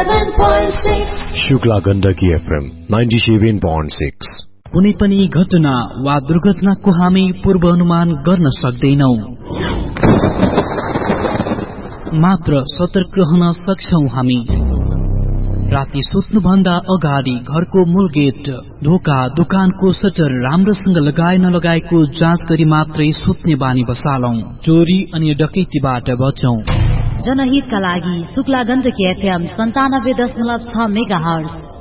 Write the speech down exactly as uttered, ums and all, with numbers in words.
ninety-seven point six. Shukla Gandaki FM ninety-seven point six. कुनै पनि घटना वा दुर्घटनाको हामी पूर्वानुमान गर्न सक्दैनौं, मात्र सतर्क रहन सक्छौं हामी। राति सुत्नुभन्दा अगाडि घरको मूल गेट, ढोका, दोकानको सटर राम्रोसँग लगाए नलगाएको जाँच गरी मात्रै सुत्ने बानी बसालौं। चोरी अनि डकैतीबाट बचौं। जनहितका लागि शुक्ला गण्डकी एफएम सन्तानब्बे दशमलव छ मेगा हर्ज।